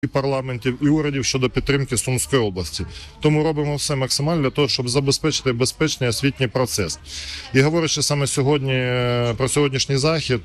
і парламентів, і урядів щодо підтримки Сумської області. Тому робимо все максимально для того, щоб забезпечити безпечний освітній процес. І говорячи саме сьогодні про сьогоднішній захід,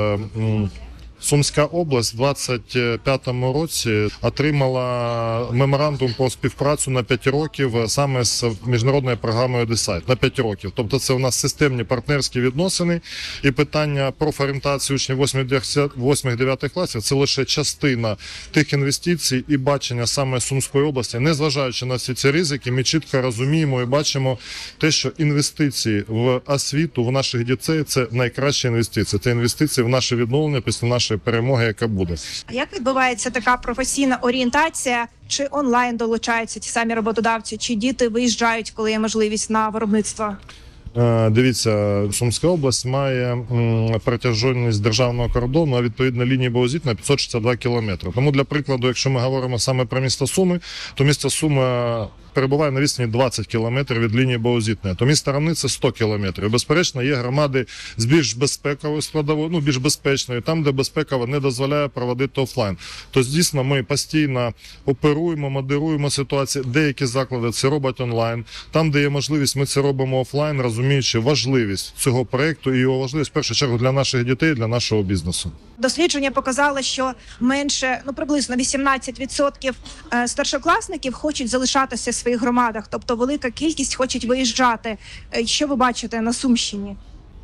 Сумська область у 2025 році отримала меморандум про співпрацю на 5 років саме з міжнародною програмою DECIDE на 5 років. Тобто це у нас системні партнерські відносини, і питання профорієнтації учнів 8-9 класів – це лише частина тих інвестицій і бачення саме Сумської області. Незважаючи на всі ці ризики, ми чітко розуміємо і бачимо те, що інвестиції в освіту, в наших дітей – це найкращі інвестиції. Це інвестиції в наше відновлення після нашої перемоги, яка буде. А як відбувається така професійна орієнтація? Чи онлайн долучаються ті самі роботодавці, чи діти виїжджають, коли є можливість на виробництво? Дивіться, Сумська область має протяжність державного кордону, а відповідно лінії боєзіткнення 562 кілометри. Тому для прикладу, якщо ми говоримо саме про місто Суми, то місто Суми перебуває на відстані 20 кілометрів від лінії боєзіткнення, то місто Равни – це 100 кілометрів. Безперечно, є громади з більш безпековою складовою, більш безпечною, там, де безпекова не дозволяє проводити офлайн. То, дійсно, ми постійно оперуємо, модеруємо ситуацію. Деякі заклади це роблять онлайн. Там, де є можливість, ми це робимо офлайн, розуміючи важливість цього проєкту і його важливість, в першу чергу, для наших дітей, для нашого бізнесу. Дослідження показало, що менше, приблизно 18% старшокласників хочуть залишатися в своїх громадах, тобто велика кількість хочуть виїжджати. Що ви бачите на Сумщині?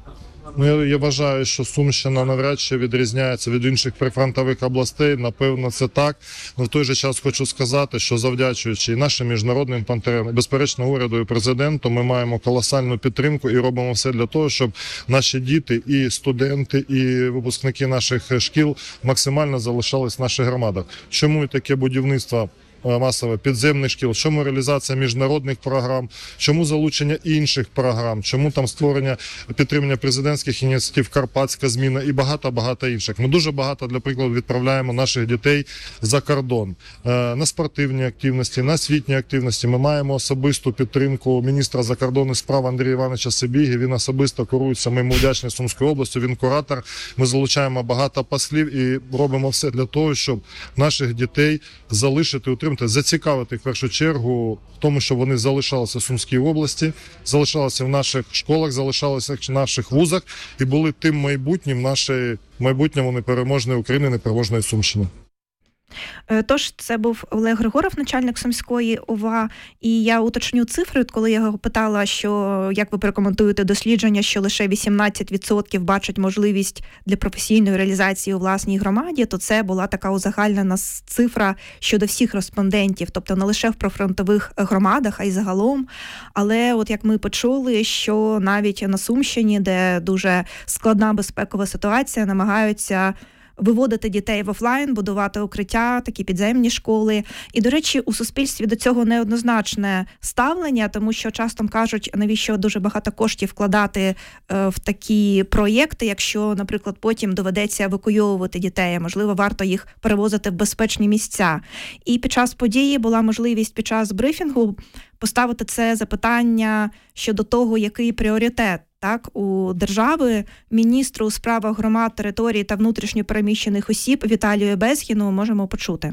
Я вважаю, що Сумщина навряд чи відрізняється від інших прифронтових областей. Напевно, це так. Але в той же час хочу сказати, що завдячуючи і нашим міжнародним партнерам, і, безперечно, уряду і президенту, ми маємо колосальну підтримку і робимо все для того, щоб наші діти, і студенти, і випускники наших шкіл максимально залишались в наших громадах. Чому і таке будівництво масове підземних шкіл, чому реалізація міжнародних програм, чому залучення інших програм, чому там створення, підтримання президентських ініціатив, карпатська зміна і багато-багато інших. Ми дуже багато, для прикладу, відправляємо наших дітей за кордон на спортивні активності, на освітні активності. Ми маємо особисту підтримку міністра закордонних справ Андрія Івановича Сибіги. Він особисто курується, ми йому вдячні Сумською областю, він куратор. Ми залучаємо багато послів і робимо все для того, щоб наших дітей залишити, зацікавити в першу чергу в тому, щоб вони залишалися в Сумській області, залишалися в наших школах, залишалися в наших вузах і були тим майбутньому непереможної України, непереможної Сумщини. Тож, це був Олег Григоров, начальник Сумської ОВА, і я уточню цифри, коли я його питала, що як ви прокоментуєте дослідження, що лише 18% бачать можливість для професійної реалізації у власній громаді, то це була така узагальнена цифра щодо всіх респондентів, тобто не лише в прифронтових громадах, а й загалом. Але от як ми почули, що навіть на Сумщині, де дуже складна безпекова ситуація, намагаються виводити дітей в офлайн, будувати укриття, такі підземні школи. І, до речі, у суспільстві до цього неоднозначне ставлення, тому що часто кажуть, навіщо дуже багато коштів вкладати в такі проєкти, якщо, наприклад, потім доведеться евакуйовувати дітей, можливо, варто їх перевозити в безпечні місця. І під час події була можливість під час брифінгу поставити це запитання щодо того, який пріоритет у держави міністру у справах громад, територій та внутрішньо переміщених осіб Віталію Безгіну можемо почути.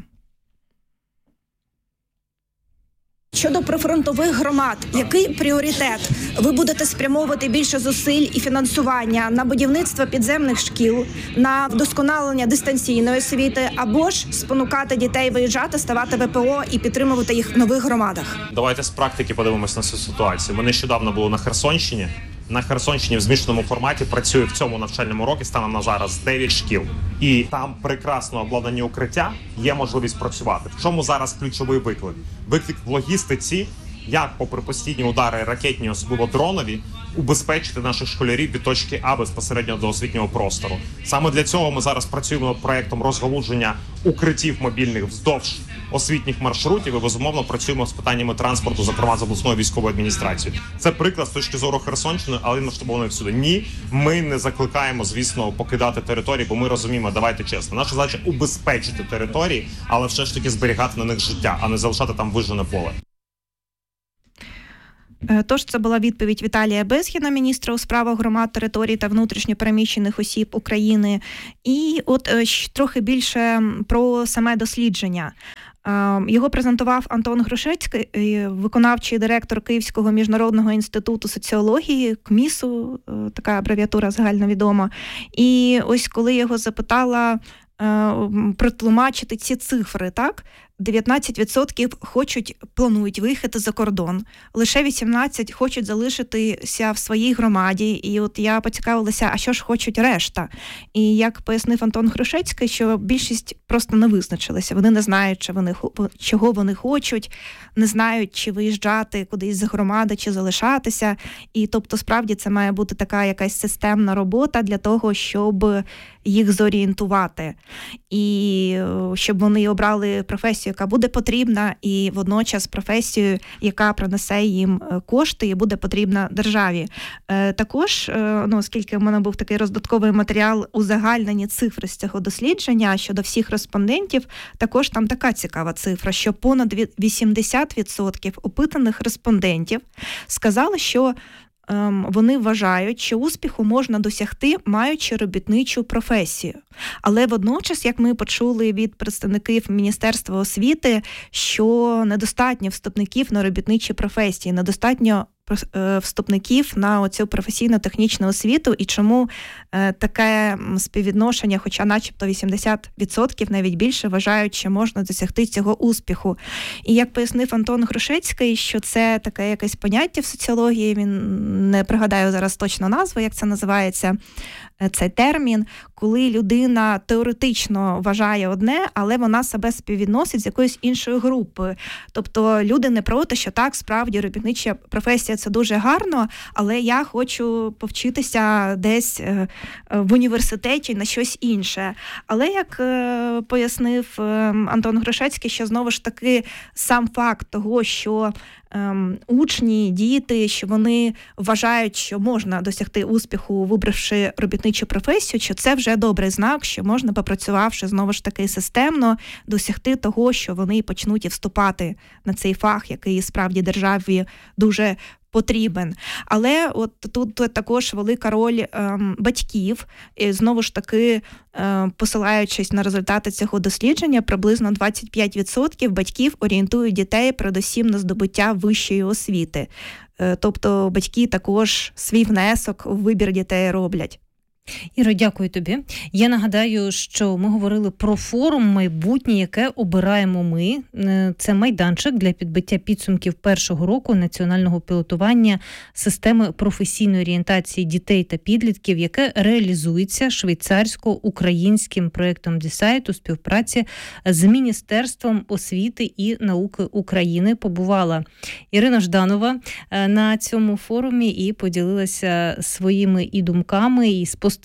Щодо прифронтових громад, який пріоритет? Ви будете спрямовувати більше зусиль і фінансування на будівництво підземних шкіл, на вдосконалення дистанційної освіти, або ж спонукати дітей виїжджати, ставати ВПО і підтримувати їх в нових громадах? Давайте з практики подивимось на цю ситуацію. Ми нещодавно були на Херсонщині. На Херсонщині в змішаному форматі працює в цьому навчальному році станом на зараз 9 шкіл. І там прекрасно обладнані укриття, є можливість працювати. В чому зараз ключовий виклик? Виклик в логістиці, як попри постійні удари ракетні, особливо дронові, убезпечити наших школярів від точки А безпосередньо до освітнього простору. Саме для цього ми зараз працюємо над проєктом розгалуження укриттів мобільних вздовж освітніх маршрутів і, безумовно, працюємо з питаннями транспорту, зокрема з обласною військовою адміністрацією. Це приклад з точки зору Херсонщини, але він масштабований всюди. Ні, ми не закликаємо, звісно, покидати території, бо ми розуміємо, давайте чесно, наша задача – убезпечити території, але все ж таки зберігати на них життя, а не залишати там вижжене поле. Тож це була відповідь Віталія Безгіна, міністра у справах громад, територій та внутрішньопереміщених осіб України. І от трохи більше про саме дослідження. Його презентував Антон Грушецький, виконавчий директор Київського міжнародного інституту соціології, КМІСу, така абревіатура загальновідома. І ось коли його запитала протлумачити ці цифри, так? 19% планують виїхати за кордон, лише 18% хочуть залишитися в своїй громаді. І от я поцікавилася, а що ж хочуть решта? І як пояснив Антон Грушецький, що більшість просто не визначилися. Вони не знають, чого вони хочуть, не знають, чи виїжджати кудись за громади, чи залишатися. І тобто, справді, це має бути така якась системна робота для того, щоб їх зорієнтувати. І щоб вони обрали професію, яка буде потрібна, і водночас професію, яка принесе їм кошти і буде потрібна державі. Також, оскільки в мене був такий роздатковий матеріал, узагальнені цифри з цього дослідження щодо всіх респондентів, також там така цікава цифра, що понад 80% опитаних респондентів сказали, що вони вважають, що успіху можна досягти, маючи робітничу професію. Але водночас, як ми почули від представників Міністерства освіти, що недостатньо вступників на робітничі професії, недостатньо вступників на оцю професійно-технічну освіту, і чому таке співвідношення, хоча начебто 80%, навіть більше, вважають, що можна досягти цього успіху. І як пояснив Антон Грушецький, що це таке якесь поняття в соціології, він не пригадаю зараз точно назву, як це називається, цей термін, коли людина теоретично вважає одне, але вона себе співвідносить з якоюсь іншою групою. Тобто люди не проти, що так, справді, робітнича професія – це дуже гарно, але я хочу повчитися десь в університеті на щось інше. Але, як пояснив Антон Грушецький, що знову ж таки сам факт того, що учні, діти, що вони вважають, що можна досягти успіху, вибравши робітничу професію, що це вже добрий знак, що можна, попрацювавши знову ж таки системно, досягти того, що вони почнуть і вступати на цей фах, який справді державі дуже потрібен. Але от тут також велика роль батьків. І знову ж таки, посилаючись на результати цього дослідження, приблизно 25% батьків орієнтують дітей передусім на здобуття вищої освіти. Тобто батьки також свій внесок у вибір дітей роблять. Іро, дякую тобі. Я нагадаю, що ми говорили про форум «Майбутнє», яке обираємо ми. Це майданчик для підбиття підсумків першого року національного пілотування системи професійної орієнтації дітей та підлітків, яке реалізується швейцарсько-українським проєктом DeCite у співпраці з Міністерством освіти і науки України. Побувала Ірина Жданова на цьому форумі і поділилася своїми і думками, і спостереженнями,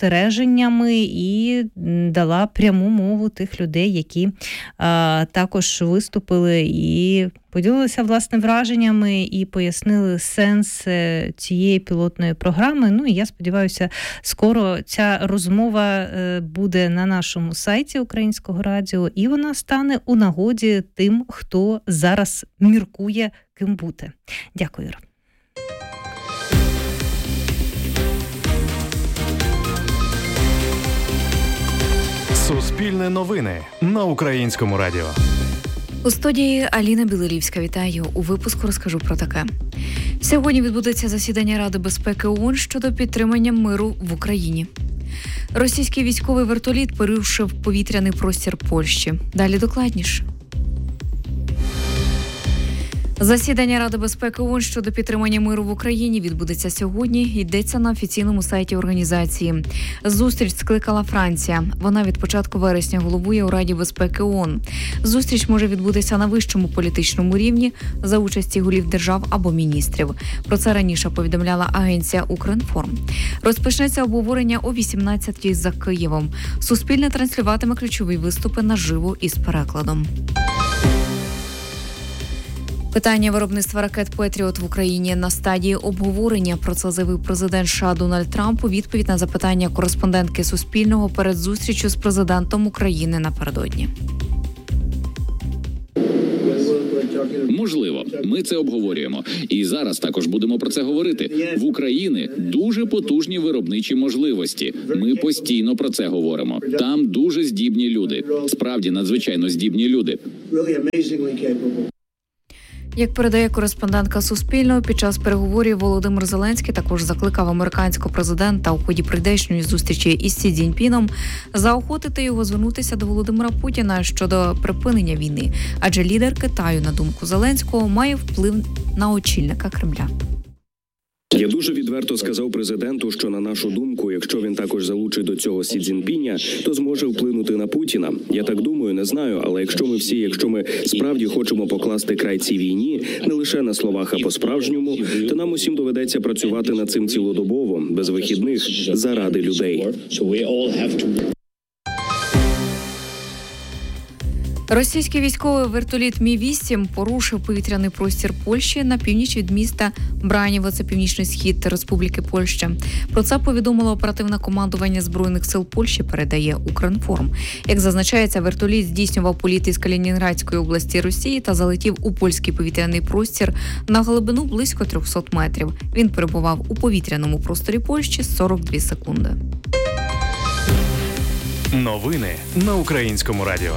і дала пряму мову тих людей, які також виступили і поділилися власне враженнями і пояснили сенс цієї пілотної програми. Ну і я сподіваюся, скоро ця розмова буде на нашому сайті Українського радіо, і вона стане у нагоді тим, хто зараз міркує, ким бути. Дякую, Іра. Суспільне новини на Українському радіо. У студії Аліна Білилівська. Вітаю. У випуску розкажу про таке. Сьогодні відбудеться засідання Ради безпеки ООН щодо підтримання миру в Україні. Російський військовий вертоліт порушив повітряний простір Польщі. Далі докладніше. Засідання Ради безпеки ООН щодо підтримання миру в Україні відбудеться сьогодні. Йдеться на офіційному сайті організації. Зустріч скликала Франція. Вона від початку вересня головує у Раді безпеки ООН. Зустріч може відбутися на вищому політичному рівні за участі голів держав або міністрів. Про це раніше повідомляла агенція «Укрінформ». Розпочнеться обговорення о 18-й за Києвом. Суспільне транслюватиме ключові виступи наживо із перекладом. Питання виробництва ракет «Петріот» в Україні на стадії обговорення. Про це заявив президент США Дональд Трамп у відповідь на запитання кореспондентки Суспільного перед зустрічю з президентом України напередодні. Можливо, ми це обговорюємо. І зараз також будемо про це говорити. В Україні дуже потужні виробничі можливості. Ми постійно про це говоримо. Там дуже здібні люди. Справді надзвичайно здібні люди. Як передає кореспондентка Суспільного, під час переговорів Володимир Зеленський також закликав американського президента у ході прийдешньої зустрічі із Сі Цзіньпіном заохотити його звернутися до Володимира Путіна щодо припинення війни, адже лідер Китаю, на думку Зеленського, має вплив на очільника Кремля. Я дуже відверто сказав президенту, що на нашу думку, якщо він також залучить до цього Сі Цзіньпіня, то зможе вплинути на Путіна. Я так думаю, не знаю, але якщо ми справді хочемо покласти край цій війні, не лише на словах, а по-справжньому, то нам усім доведеться працювати над цим цілодобово, без вихідних, заради людей. Російський військовий вертоліт Мі-8 порушив повітряний простір Польщі на північ від міста Браніво, це північний схід Республіки Польща. Про це повідомило оперативне командування Збройних сил Польщі, передає Укрінформ. Як зазначається, вертоліт здійснював політ із Калінінградської області Росії та залетів у польський повітряний простір на глибину близько 300 метрів. Він перебував у повітряному просторі Польщі 42 секунди. Новини на Українському радіо.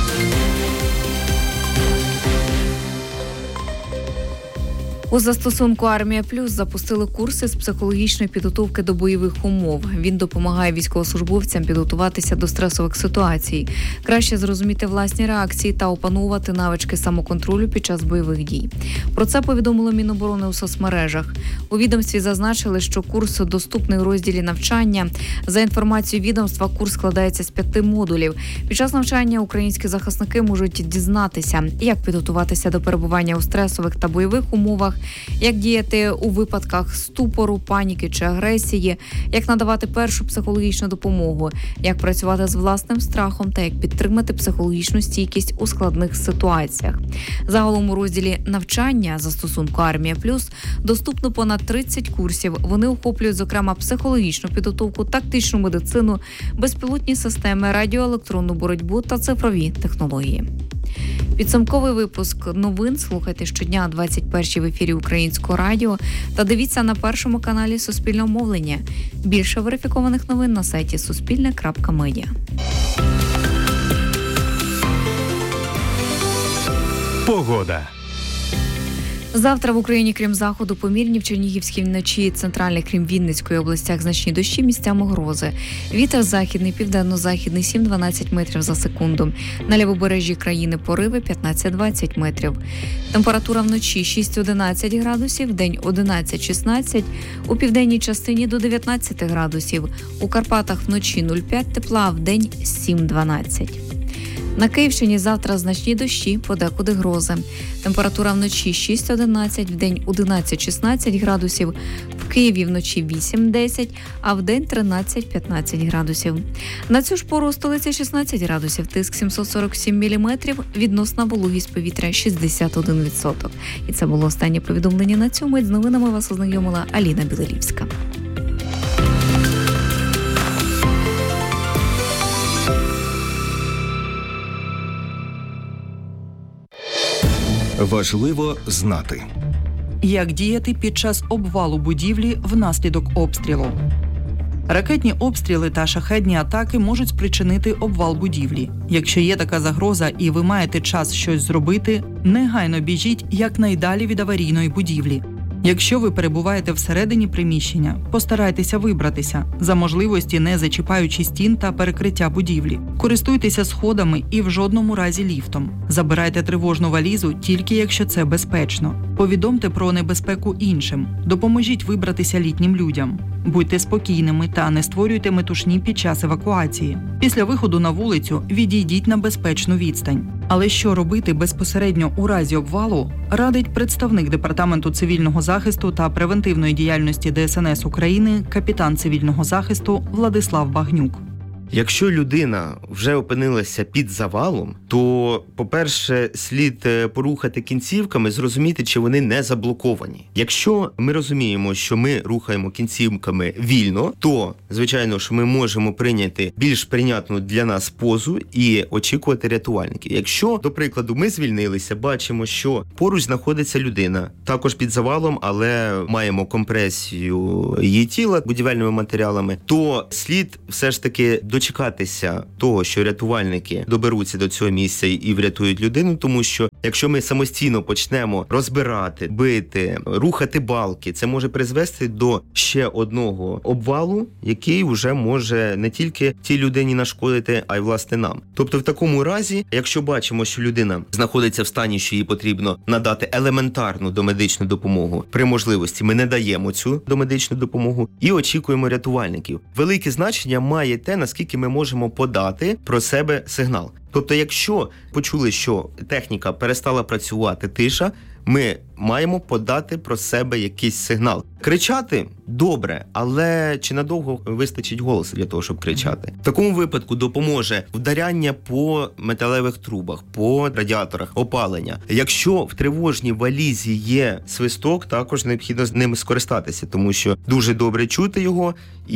У застосунку «Армія Плюс» запустили курси з психологічної підготовки до бойових умов. Він допомагає військовослужбовцям підготуватися до стресових ситуацій, краще зрозуміти власні реакції та опанувати навички самоконтролю під час бойових дій. Про це повідомило Міноборони у соцмережах. У відомстві зазначили, що курс доступний у розділі навчання. За інформацією відомства, курс складається з 5 модулів. Під час навчання українські захисники можуть дізнатися, як підготуватися до перебування у стресових та бойових умовах, як діяти у випадках ступору, паніки чи агресії, як надавати першу психологічну допомогу, як працювати з власним страхом та як підтримати психологічну стійкість у складних ситуаціях. Загалом у розділі навчання застосунку «Армія Плюс» доступно понад 30 курсів. Вони охоплюють, зокрема, психологічну підготовку, тактичну медицину, безпілотні системи, радіоелектронну боротьбу та цифрові технології. Підсумковий випуск новин слухайте щодня о 21-й в ефірі Українського радіо та дивіться на першому каналі Суспільного мовлення. Більше верифікованих новин на сайті suspilne.media. Погода. Завтра в Україні, крім заходу, помірні, в Чернігівській вночі, центральних, крім Вінницької областях, значні дощі, місцями грози. Вітер західний, південно-західний 7-12 метрів за секунду. На лівобережжі країни пориви 15-20 метрів. Температура вночі 6-11 градусів, вдень 11-16, у південній частині до 19 градусів. У Карпатах вночі 0,5 тепла, вдень 7-12. На Київщині завтра значні дощі, подекуди грози. Температура вночі 6-11, вдень 11-16 градусів, в Києві вночі 8-10, а вдень 13-15 градусів. На цю ж пору у столиці 16 градусів, тиск 747 міліметрів, відносна вологість повітря 61%. І це було останнє повідомлення на цю мить. З новинами вас ознайомила Аліна Білелівська. Важливо знати, як діяти під час обвалу будівлі внаслідок обстрілу. Ракетні обстріли та шахедні атаки можуть спричинити обвал будівлі. Якщо є така загроза і ви маєте час щось зробити, негайно біжіть якнайдалі від аварійної будівлі. Якщо ви перебуваєте всередині приміщення, постарайтеся вибратися, за можливості не зачіпаючи стін та перекриття будівлі. Користуйтеся сходами і в жодному разі ліфтом. Забирайте тривожну валізу тільки якщо це безпечно. Повідомте про небезпеку іншим. Допоможіть вибратися літнім людям. Будьте спокійними та не створюйте метушні під час евакуації. Після виходу на вулицю відійдіть на безпечну відстань. Але що робити безпосередньо у разі обвалу, радить представник Департаменту цивільного захисту та превентивної діяльності ДСНС України, капітан цивільного захисту Владислав Багнюк. Якщо людина вже опинилася під завалом, то, по-перше, слід порухати кінцівками, зрозуміти, чи вони не заблоковані. Якщо ми розуміємо, що ми рухаємо кінцівками вільно, то, звичайно, що ми можемо прийняти більш прийнятну для нас позу і очікувати рятувальників. Якщо, до прикладу, ми звільнилися, бачимо, що поруч знаходиться людина, також під завалом, але маємо компресію її тіла будівельними матеріалами, то слід все ж таки дочекатися того, що рятувальники доберуться до цього місця і врятують людину, тому що якщо ми самостійно почнемо розбирати, бити, рухати балки, це може призвести до ще одного обвалу, який вже може не тільки тій людині нашкодити, а й власне нам. Тобто в такому разі, якщо бачимо, що людина знаходиться в стані, що їй потрібно надати елементарну домедичну допомогу, при можливості ми не даємо цю домедичну допомогу і очікуємо рятувальників. Велике значення має те, наскільки ми можемо подати про себе сигнал. Тобто, якщо почули, що техніка перестала працювати, тиша, ми маємо подати про себе якийсь сигнал. Кричати – добре, але чи надовго вистачить голосу для того, щоб кричати? В такому випадку допоможе вдаряння по металевих трубах, по радіаторах, опалення. Якщо в тривожній валізі є свисток, також необхідно з ним скористатися, тому що дуже добре чути його,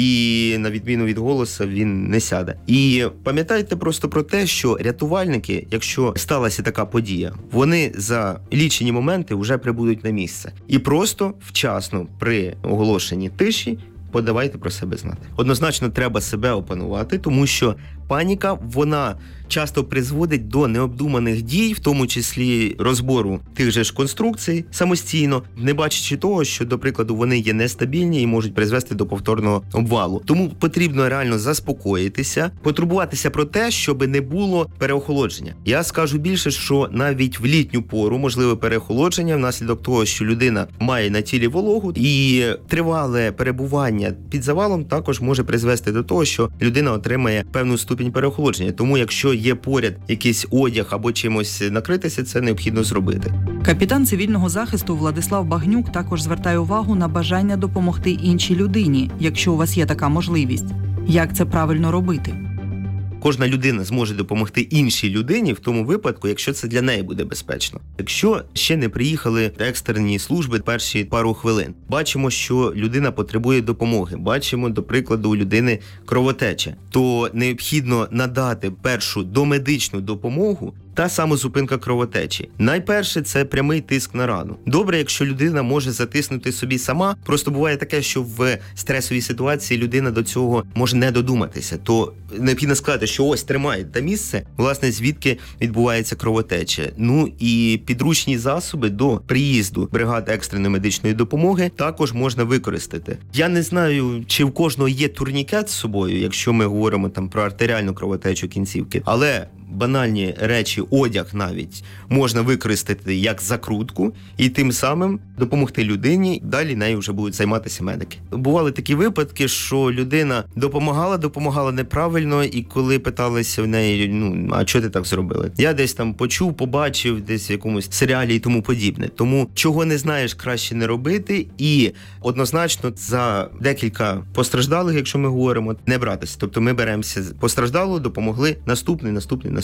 і на відміну від голосу він не сяде. І пам'ятайте просто про те, що рятувальники, якщо сталася така подія, вони за лічені моменти вже прибудуть на місце. І просто вчасно при оголошенні тиші подавайте про себе знати. Однозначно треба себе опанувати, тому що паніка, вона часто призводить до необдуманих дій, в тому числі розбору тих же ж конструкцій самостійно, не бачачи того, що, до прикладу, вони є нестабільні і можуть призвести до повторного обвалу. Тому потрібно реально заспокоїтися, потурбуватися про те, щоб не було переохолодження. Я скажу більше, що навіть в літню пору можливе переохолодження внаслідок того, що людина має на тілі вологу, і тривале перебування під завалом також може призвести до того, що людина отримає певну ступінь переохолодження. Тому якщо є поряд якийсь одяг або чимось накритися, це необхідно зробити. Капітан цивільного захисту Владислав Багнюк також звертає увагу на бажання допомогти іншій людині, якщо у вас є така можливість. Як це правильно робити? Кожна людина зможе допомогти іншій людині в тому випадку, якщо це для неї буде безпечно. Якщо ще не приїхали екстрені служби перші пару хвилин, бачимо, що людина потребує допомоги, бачимо, до прикладу, у людини кровотеча, то необхідно надати першу домедичну допомогу та самозупинка кровотечі. Найперше – це прямий тиск на рану. Добре, якщо людина може затиснути собі сама, просто буває таке, що в стресовій ситуації людина до цього може не додуматися, то необхідно сказати, що ось тримає те місце, власне, звідки відбувається кровотеча. Ну і підручні засоби до приїзду бригад екстреної медичної допомоги також можна використати. Я не знаю, чи в кожного є турнікет з собою, якщо ми говоримо там про артеріальну кровотечу кінцівки, але банальні речі, одяг навіть, можна використати як закрутку і тим самим допомогти людині, далі нею вже будуть займатися медики. Бували такі випадки, що людина допомагала неправильно, і коли питалися в неї, а чого ти так зробила? Я десь там почув, побачив, десь в якомусь серіалі і тому подібне. Тому, чого не знаєш, краще не робити, і однозначно за декілька постраждалих, якщо ми говоримо, не братися. Тобто ми беремося постраждалого, допомогли, наступний.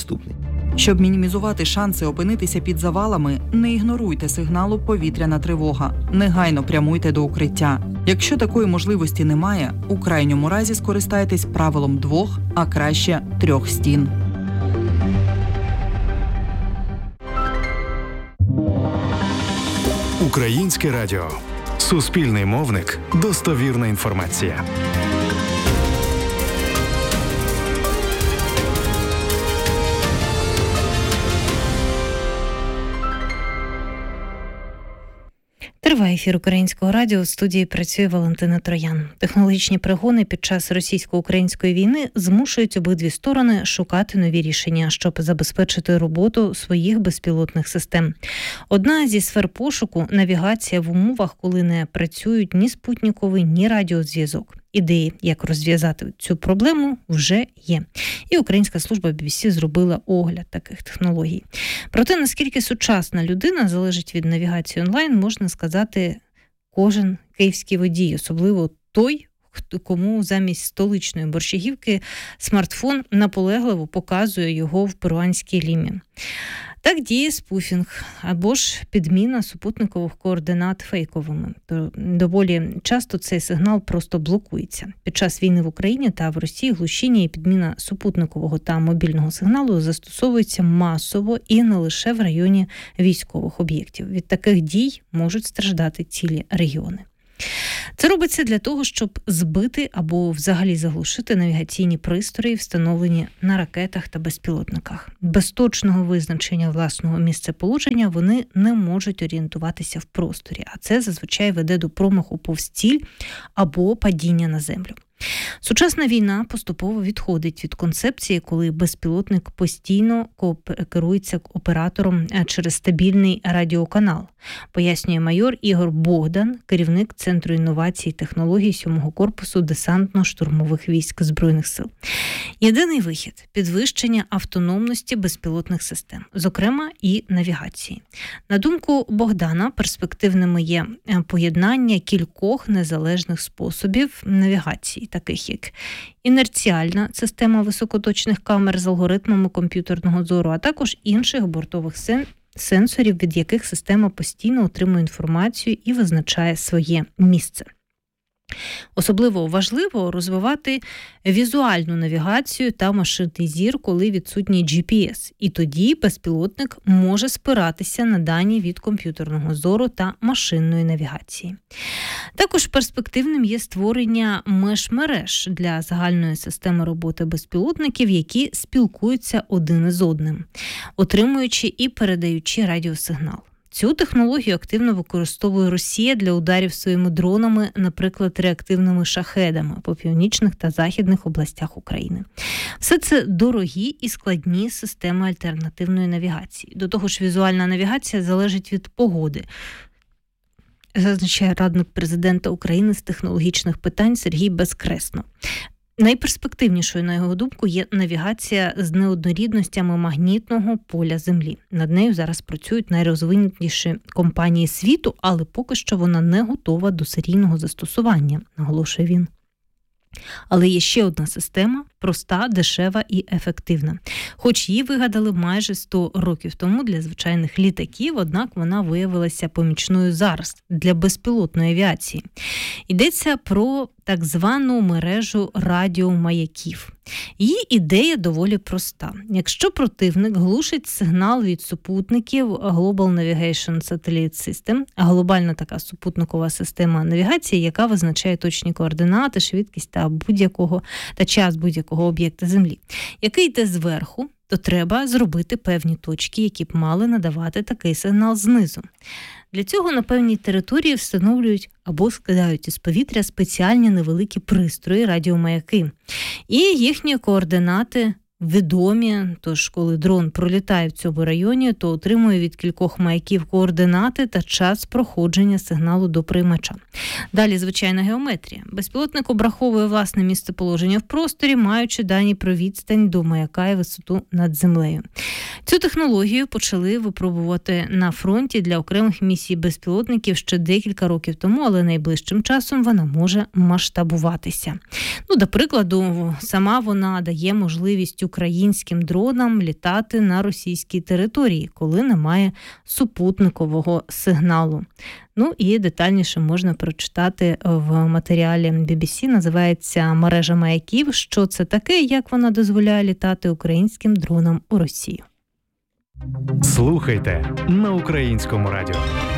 Щоб мінімізувати шанси опинитися під завалами, не ігноруйте сигналу «Повітряна тривога». Негайно прямуйте до укриття. Якщо такої можливості немає, у крайньому разі скористайтесь правилом 2, а краще 3 стін. Українське радіо. Суспільний мовник. Достовірна інформація. Триває ефір Українського радіо. В студії працює Валентина Троян. Технологічні перегони під час російсько-української війни змушують обидві сторони шукати нові рішення, щоб забезпечити роботу своїх безпілотних систем. Одна зі сфер пошуку – навігація в умовах, коли не працюють ні спутниковий, ні радіозв'язок. Ідеї, як розв'язати цю проблему, вже є. І українська служба BBC зробила огляд таких технологій. Про те, наскільки сучасна людина залежить від навігації онлайн, можна сказати кожен київський водій, особливо той, кому замість столичної борщагівки смартфон наполегливо показує його в перуанській Лімі. Так діє спуфінг або ж підміна супутникових координат фейковими. Доволі часто цей сигнал просто блокується. Під час війни в Україні та в Росії глушіння і підміна супутникового та мобільного сигналу застосовується масово і не лише в районі військових об'єктів. Від таких дій можуть страждати цілі регіони. Це робиться для того, щоб збити або взагалі заглушити навігаційні пристрої, встановлені на ракетах та безпілотниках. Без точного визначення власного місцеположення вони не можуть орієнтуватися в просторі, а це зазвичай веде до промаху повз ціль або падіння на землю. Сучасна війна поступово відходить від концепції, коли безпілотник постійно керується оператором через стабільний радіоканал, пояснює майор Ігор Богдан, керівник Центру інновацій і технологій 7-го корпусу десантно-штурмових військ Збройних сил. Єдиний вихід – підвищення автономності безпілотних систем, зокрема і навігації. На думку Богдана, перспективними є поєднання кількох незалежних способів навігації, таких як інерціальна система високоточних камер з алгоритмами комп'ютерного зору, а також інших бортових сенсорів, від яких система постійно отримує інформацію і визначає своє місце. Особливо важливо розвивати візуальну навігацію та машинний зір, коли відсутній GPS. І тоді безпілотник може спиратися на дані від комп'ютерного зору та машинної навігації. Також перспективним є створення меж-мереж для загальної системи роботи безпілотників, які спілкуються один із одним, отримуючи і передаючи радіосигнал. Цю технологію активно використовує Росія для ударів своїми дронами, наприклад, реактивними шахедами по північних та західних областях України. Все це дорогі і складні системи альтернативної навігації. До того ж, візуальна навігація залежить від погоди, зазначає радник президента України з технологічних питань Сергій Безкресно. Найперспективнішою, на його думку, є навігація з неоднорідностями магнітного поля Землі. Над нею зараз працюють найрозвинутіші компанії світу, але поки що вона не готова до серійного застосування, наголошує він. Але є ще одна система – проста, дешева і ефективна. Хоч її вигадали майже 100 років тому для звичайних літаків, однак вона виявилася помічною зараз для безпілотної авіації. Йдеться про так звану мережу радіомаяків. Її ідея доволі проста. Якщо противник глушить сигнал від супутників Global Navigation Satellite System, глобальна така супутникова система навігації, яка визначає точні координати, швидкість та час будь-якого об'єкта Землі, який йде зверху, то треба зробити певні точки, які б мали надавати такий сигнал знизу. Для цього на певній території встановлюють або скидають із повітря спеціальні невеликі пристрої, радіомаяки. І їхні координати відомі, тож коли дрон пролітає в цьому районі, то отримує від кількох маяків координати та час проходження сигналу до приймача. Далі звичайна геометрія. Безпілотник обраховує власне місцеположення в просторі, маючи дані про відстань до маяка і висоту над землею. Цю технологію почали випробувати на фронті для окремих місій безпілотників ще декілька років тому, але найближчим часом вона може масштабуватися. До прикладу, сама вона дає можливість українським дронам літати на російській території, коли немає супутникового сигналу. І детальніше можна прочитати в матеріалі BBC, називається «Мережа маяків. Що це таке, як вона дозволяє літати українським дронам у Росію». Слухайте на Українському радіо.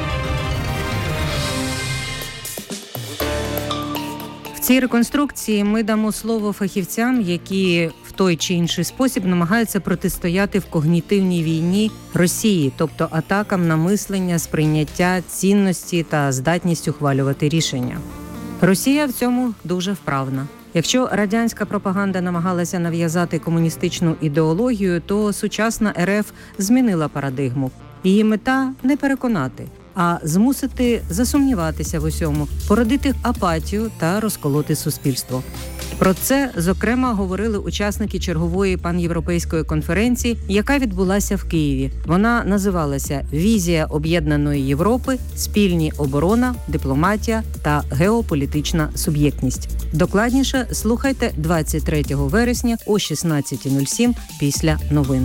В цій реконструкції ми дамо слово фахівцям, які в той чи інший спосіб намагаються протистояти в когнітивній війні Росії, тобто атакам на мислення, сприйняття, цінності та здатність ухвалювати рішення. Росія в цьому дуже вправна. Якщо радянська пропаганда намагалася нав'язати комуністичну ідеологію, то сучасна РФ змінила парадигму. Її мета – не переконати, а змусити засумніватися в усьому, породити апатію та розколоти суспільство. Про це, зокрема, говорили учасники чергової панєвропейської конференції, яка відбулася в Києві. Вона називалася «Візія об'єднаної Європи. Спільні оборона, дипломатія та геополітична суб'єктність». Докладніше слухайте 23 вересня о 16:07 після новин.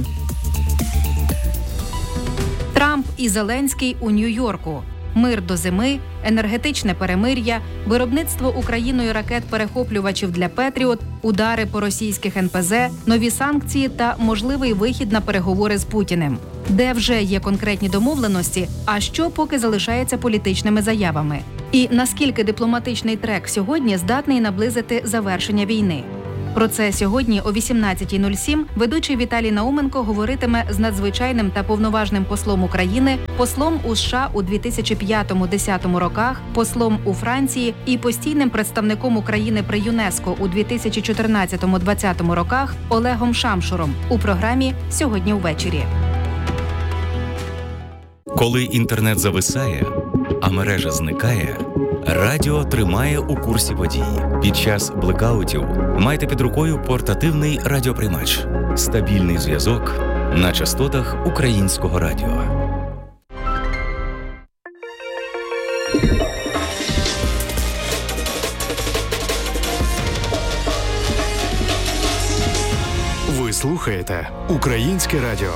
Трамп і Зеленський у Нью-Йорку. Мир до зими, енергетичне перемир'я, виробництво Україною ракет-перехоплювачів для «Петріот», удари по російських НПЗ, нові санкції та можливий вихід на переговори з Путіним. Де вже є конкретні домовленості, а що поки залишається політичними заявами? І наскільки дипломатичний трек сьогодні здатний наблизити завершення війни? Про це сьогодні о 18:07 ведучий Віталій Науменко говоритиме з надзвичайним та повноважним послом України, послом у США у 2005-10 роках, послом у Франції і постійним представником України при ЮНЕСКО у 2014-2020 роках Олегом Шамшуром у програмі «Сьогодні ввечері». Коли інтернет зависає, а мережа зникає, радіо тримає у курсі подій. Під час блекаутів майте під рукою портативний радіоприймач. Стабільний зв'язок на частотах Українського радіо. Ви слухаєте Українське радіо.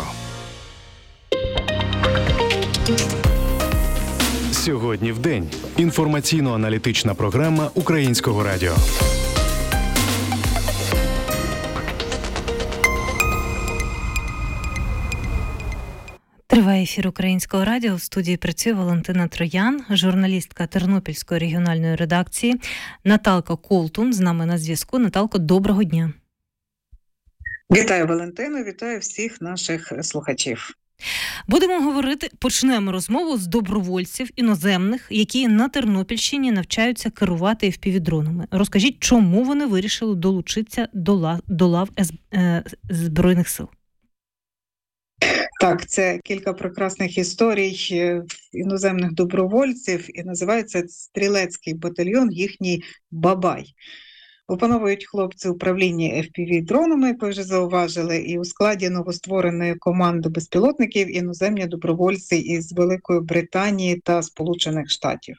Сьогодні в день. Інформаційно-аналітична програма Українського радіо. Триває ефір Українського радіо. В студії працює Валентина Троян, журналістка Тернопільської регіональної редакції. Наталка Колтун з нами на зв'язку. Наталко, доброго дня. Вітаю, Валентину, вітаю всіх наших слухачів. Почнемо розмову з добровольців іноземних, які на Тернопільщині навчаються керувати FPV-дронами. Розкажіть, чому вони вирішили долучитися до лав Збройних сил? Так, це кілька прекрасних історій іноземних добровольців, і називається стрілецький батальйон, їхній «Бабай». Опановують хлопці управління FPV-дронами, як ви вже зауважили, і у складі новоствореної команди безпілотників іноземні добровольці із Великої Британії та Сполучених Штатів.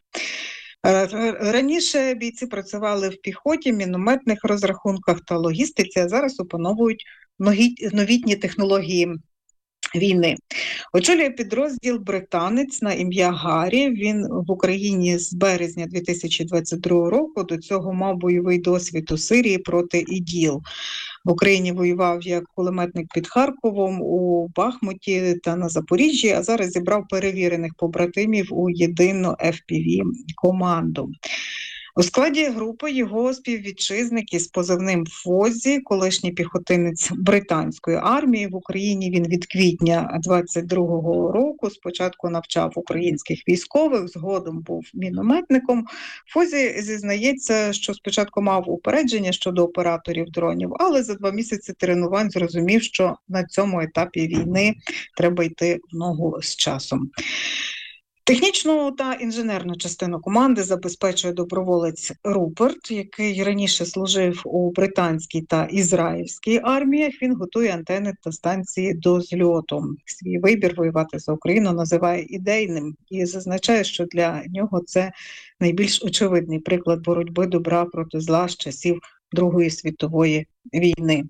Раніше бійці працювали в піхоті, мінометних розрахунках та логістиці, а зараз опановують новітні технології війни. Очолює підрозділ британець на ім'я Гаррі. Він в Україні з березня 2022 року. До цього мав бойовий досвід у Сирії проти ІДІЛ. В Україні воював як кулеметник під Харковом, у Бахмуті та на Запоріжжі, а зараз зібрав перевірених побратимів у єдину FPV-команду. У складі групи його співвітчизник із позивним Фозі, колишній піхотинець британської армії. В Україні він від квітня 22-го року спочатку навчав українських військових, згодом був мінометником. Фозі зізнається, що спочатку мав упередження щодо операторів дронів, але за 2 місяці тренувань зрозумів, що на цьому етапі війни треба йти в ногу з часом. Технічну та інженерну частину команди забезпечує доброволець Руперт, який раніше служив у британській та ізраїльській арміях. Він готує антени та станції до зльоту. Свій вибір воювати за Україну називає ідейним і зазначає, що для нього це найбільш очевидний приклад боротьби добра проти зла з часів Другої світової війни.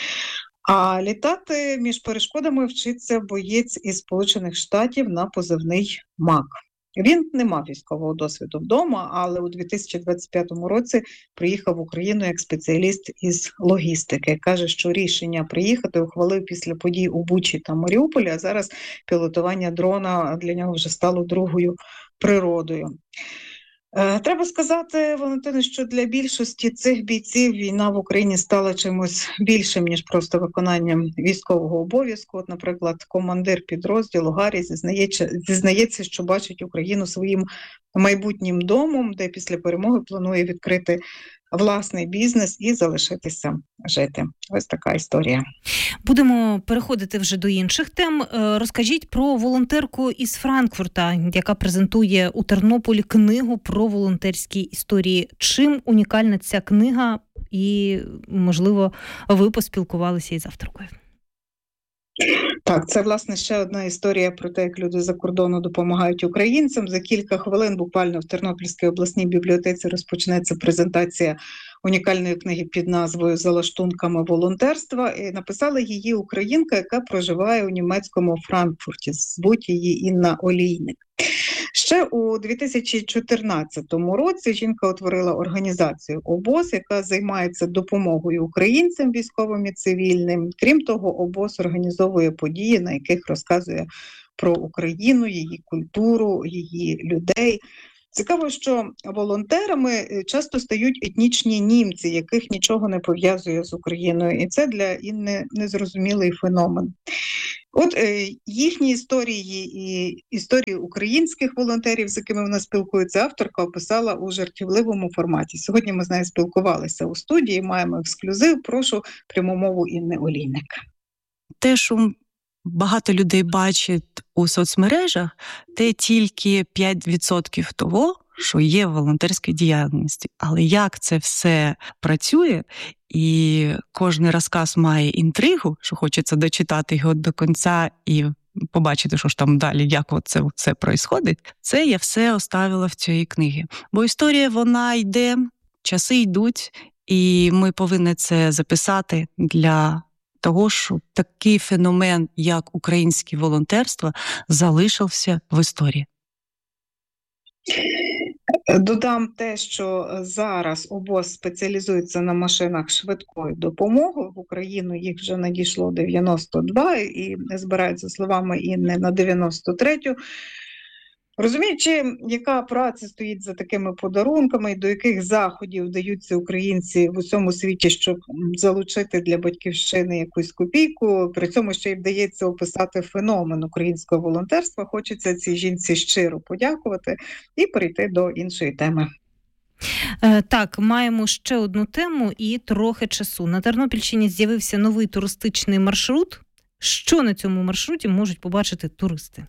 А літати між перешкодами вчиться боєць із Сполучених Штатів на позивний МАК. Він не мав військового досвіду вдома, але у 2025 році приїхав в Україну як спеціаліст із логістики. Каже, що рішення приїхати ухвалив після подій у Бучі та Маріуполі, а зараз пілотування дрона для нього вже стало другою природою. Треба сказати, Валентине, що для більшості цих бійців війна в Україні стала чимось більшим, ніж просто виконанням військового обов'язку. От, наприклад, командир підрозділу Гаррі зізнається, що бачить Україну своїм майбутнім домом, де після перемоги планує відкрити власний бізнес і залишитися жити. Ось така історія. Будемо переходити вже до інших тем. Розкажіть про волонтерку із Франкфурта, яка презентує у Тернополі книгу про волонтерські історії. Чим унікальна ця книга і, можливо, ви поспілкувалися із авторкою. Так, це, власне, ще одна історія про те, як люди за кордону допомагають українцям. За кілька хвилин буквально в Тернопільській обласній бібліотеці розпочнеться презентація унікальної книги під назвою «За лаштунками волонтерства». І написала її українка, яка проживає у німецькому Франкфурті. Звуть її Інна Олійник. Ще у 2014 році жінка утворила організацію «Обоз», яка займається допомогою українцям, військовим і цивільним. Крім того, «Обоз» організовує події, на яких розказує про Україну, її культуру, її людей. Цікаво, що волонтерами часто стають етнічні німці, яких нічого не пов'язує з Україною. І це для Інни незрозумілий феномен. От їхні історії і історії українських волонтерів, з якими вона спілкується, авторка описала у жартівливому форматі. Сьогодні ми з нею спілкувалися у студії, маємо ексклюзив. Прошу пряму мову Інни Олійник. Те, що багато людей бачать у соцмережах, те тільки 5% того, що є в волонтерській діяльності. Але як це все працює, і кожен розказ має інтригу, що хочеться дочитати його до кінця і побачити, що ж там далі, як це все происходить, це я все оставила в цій книгі. Бо історія, вона йде, часи йдуть, і ми повинні це записати для того, що такий феномен, як українське волонтерство, залишився в історії. Додам те, що зараз ОБОЗ спеціалізується на машинах швидкої допомоги. В Україну їх вже надійшло 92 і збирають, за словами Інни, на 93-ю. Розуміючи, яка праця стоїть за такими подарунками і до яких заходів вдаються українці в усьому світі, щоб залучити для батьківщини якусь копійку, при цьому ще й вдається описати феномен українського волонтерства, хочеться цій жінці щиро подякувати і перейти до іншої теми. Так, маємо ще одну тему і трохи часу. На Тернопільщині з'явився новий туристичний маршрут. Що на цьому маршруті можуть побачити туристи?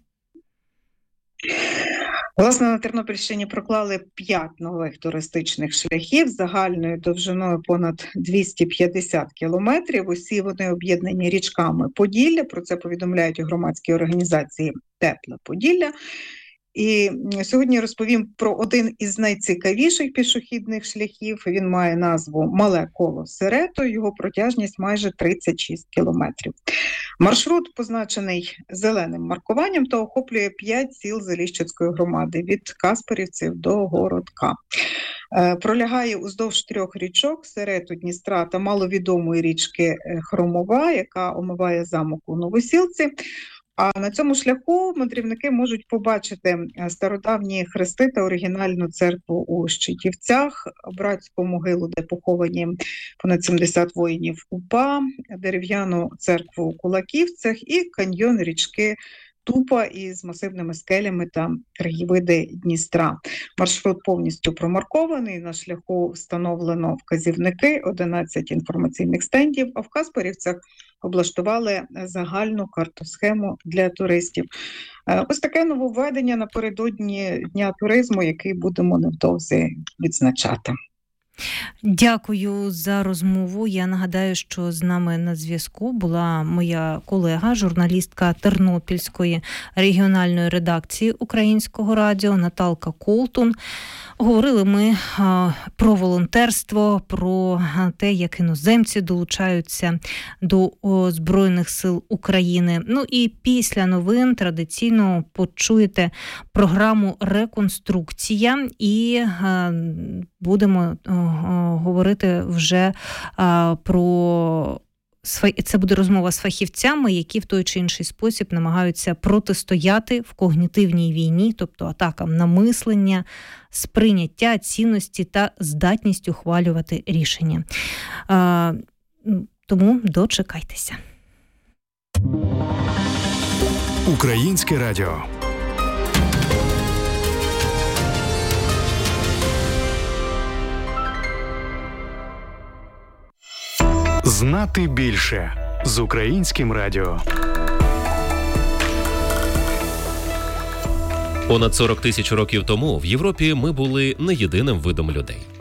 Власне, на Тернопільщині проклали 5 нових туристичних шляхів загальною довжиною понад 250 кілометрів. Усі вони об'єднані річками Поділля. Про це повідомляють у громадській організації «Тепле Поділля». І сьогодні розповім про один із найцікавіших пішохідних шляхів. Він має назву «Мале коло Сирето», його протяжність майже 36 кілометрів. Маршрут позначений зеленим маркуванням та охоплює 5 сіл Заліщицької громади – від Каспарівців до Городка. Пролягає уздовж 3 річок – Сирету, Дністра та маловідомої річки Хромова, яка омиває замок у Новосілці. А на цьому шляху мандрівники можуть побачити стародавні хрести та оригінальну церкву у Щитівцях, братську могилу, де поховані понад 70 воїнів УПА, дерев'яну церкву у Кулаківцях і каньйон річки Тупа із масивними скелями та краєвиди Дністра. Маршрут повністю промаркований, на шляху встановлено вказівники, 11 інформаційних стендів, а в Каспарівцях облаштували загальну картосхему для туристів. Ось таке нововведення напередодні Дня туризму, який будемо невдовзі відзначати. Дякую за розмову. Я нагадаю, що з нами на зв'язку була моя колега, журналістка Тернопільської регіональної редакції Українського радіо Наталка Колтун. Говорили ми про волонтерство, про те, як іноземці долучаються до Збройних сил України. Ну і після новин традиційно почуєте програму «Реконструкція» і будемо говорити вже про... Це буде розмова з фахівцями, які в той чи інший спосіб намагаються протистояти в когнітивній війні, тобто атакам на мислення, сприйняття, цінності та здатність ухвалювати рішення. Тому дочекайтеся. Українське радіо. Знати більше з Українським радіо. Понад 40 тисяч років тому в Європі ми були не єдиним видом людей.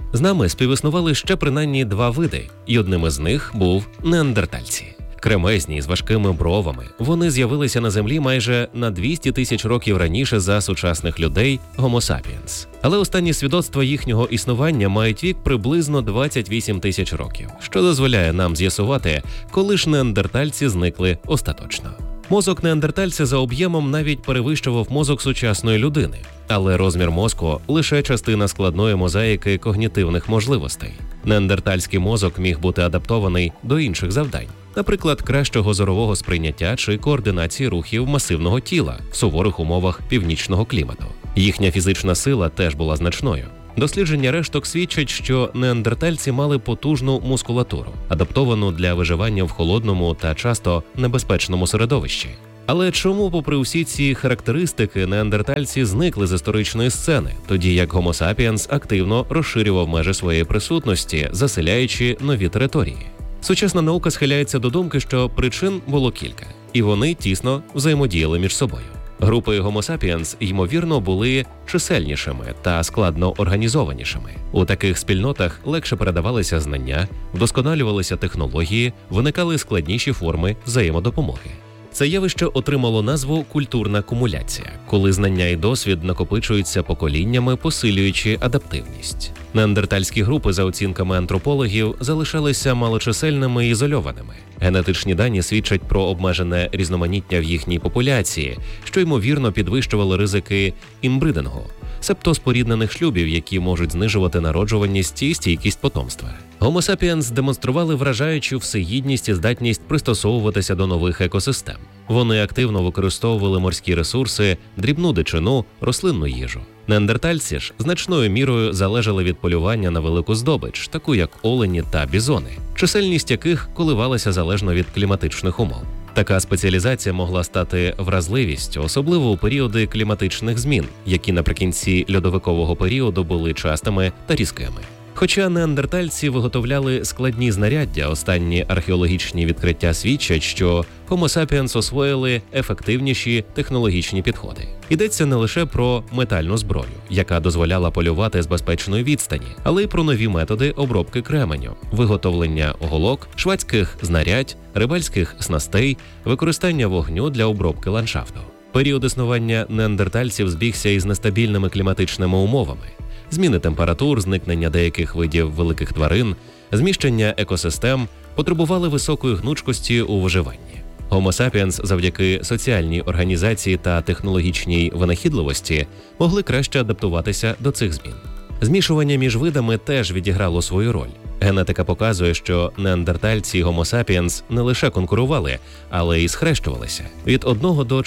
З нами співіснували ще принаймні 2 види, і одним із них був неандертальці. Кремезні, з важкими бровами, вони з'явилися на Землі майже на 200 тисяч років раніше за сучасних людей Homo sapiens. Але останні свідоцтва їхнього існування мають вік приблизно 28 тисяч років, що дозволяє нам з'ясувати, коли ж неандертальці зникли остаточно. Мозок неандертальця за об'ємом навіть перевищував мозок сучасної людини, але розмір мозку – лише частина складної мозаїки когнітивних можливостей. Неандертальський мозок міг бути адаптований до інших завдань, наприклад, кращого зорового сприйняття чи координації рухів масивного тіла в суворих умовах північного клімату. Їхня фізична сила теж була значною. Дослідження решток свідчать, що неандертальці мали потужну мускулатуру, адаптовану для виживання в холодному та часто небезпечному середовищі. Але чому, попри всі ці характеристики, неандертальці зникли з історичної сцени, тоді як Homo sapiens активно розширював межі своєї присутності, заселяючи нові території? Сучасна наука схиляється до думки, що причин було кілька, і вони тісно взаємодіяли між собою. Групи Homo sapiens, ймовірно, були чисельнішими та складно організованішими. У таких спільнотах легше передавалися знання, вдосконалювалися технології, виникали складніші форми взаємодопомоги. Це явище отримало назву «культурна кумуляція», коли знання і досвід накопичуються поколіннями, посилюючи адаптивність. Неандертальські групи, за оцінками антропологів, залишалися малочисельними і ізольованими. Генетичні дані свідчать про обмежене різноманіття в їхній популяції, що ймовірно підвищували ризики інбридингу, себто споріднених шлюбів, які можуть знижувати народжуваність і стійкість потомства. Homo sapiens демонстрували вражаючу всеїдність і здатність пристосовуватися до нових екосистем. Вони активно використовували морські ресурси, дрібну дичину, рослинну їжу. Неандертальці ж значною мірою залежали від полювання на велику здобич, таку як олені та бізони, чисельність яких коливалася залежно від кліматичних умов. Така спеціалізація могла стати вразливістю, особливо у періоди кліматичних змін, які наприкінці льодовикового періоду були частими та різкими. Хоча неандертальці виготовляли складні знаряддя, останні археологічні відкриття свідчать, що Homo sapiens освоїли ефективніші технологічні підходи. Йдеться не лише про метальну зброю, яка дозволяла полювати з безпечної відстані, але й про нові методи обробки кременю, виготовлення голок, швадських знарядь, рибальських снастей, використання вогню для обробки ландшафту. Період існування неандертальців збігся із нестабільними кліматичними умовами. Зміни температур, зникнення деяких видів великих тварин, зміщення екосистем потребували високої гнучкості у виживанні. Homo sapiens завдяки соціальній організації та технологічній винахідливості могли краще адаптуватися до цих змін. Змішування між видами теж відіграло свою роль. Генетика показує, що неандертальці і Homo sapiens не лише конкурували, але й схрещувалися. Від 1 до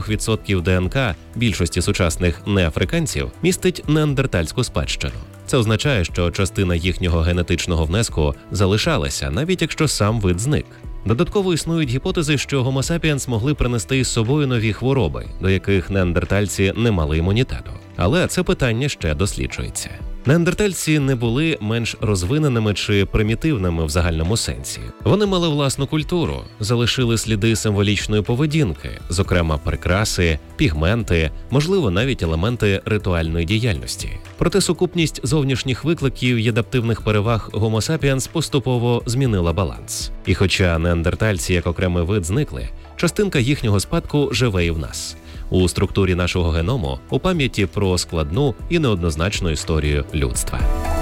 4% ДНК більшості сучасних неафриканців містить неандертальську спадщину. Це означає, що частина їхнього генетичного внеску залишалася, навіть якщо сам вид зник. Додатково існують гіпотези, що Homo sapiens могли принести із собою нові хвороби, до яких неандертальці не мали імунітету. Але це питання ще досліджується. Неандертальці не були менш розвиненими чи примітивними в загальному сенсі. Вони мали власну культуру, залишили сліди символічної поведінки, зокрема прикраси, пігменти, можливо, навіть елементи ритуальної діяльності. Проте сукупність зовнішніх викликів і адаптивних переваг Homo sapiens поступово змінила баланс. І хоча неандертальці як окремий вид зникли, частинка їхнього спадку живе і в нас. У структурі нашого геному, у пам'яті про складну і неоднозначну історію людства.